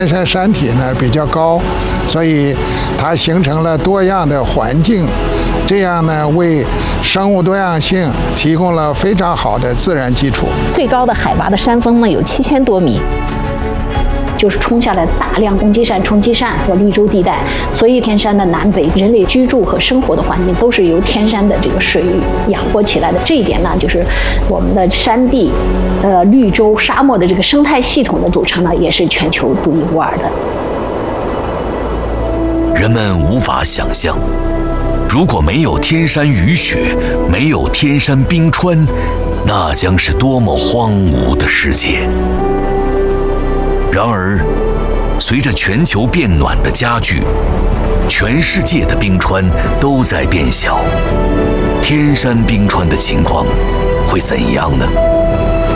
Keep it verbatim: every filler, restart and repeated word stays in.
天山山体呢比较高，所以它形成了多样的环境，这样呢为生物多样性提供了非常好的自然基础。 最高的海拔的山峰呢有七千多米。就是冲下来大量攻击扇、冲击扇和绿洲地带，所以天山的南北人类居住和生活的环境都是由天山的这个水域养活起来的。这一点呢，就是我们的山地、呃绿洲、沙漠的这个生态系统的组成呢，也是全球独一无二的。 人们无法想象，如果没有天山雨雪，没有天山冰川，那将是多么荒芜的世界。然而，随着全球变暖的加剧，全世界的冰川都在变小。天山冰川的情况会怎样呢？